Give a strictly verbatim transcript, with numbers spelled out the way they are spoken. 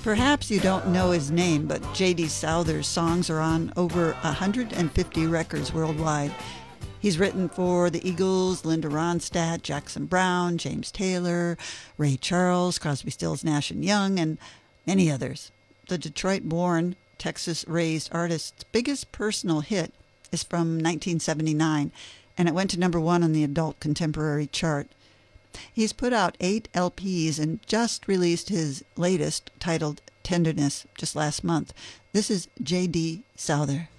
Perhaps you don't know his name, but J D. Souther's songs are on over one hundred fifty records worldwide. He's written for the Eagles, Linda Ronstadt, Jackson Browne, James Taylor, Ray Charles, Crosby, Stills, Nash and Young, and many others. The Detroit-born, Texas-raised artist's biggest personal hit is from nineteen seventy-nine, and it went to number one on the adult contemporary chart. He's put out eight L Ps and just released his latest, titled Tenderness, just last month. This is J D. Souther.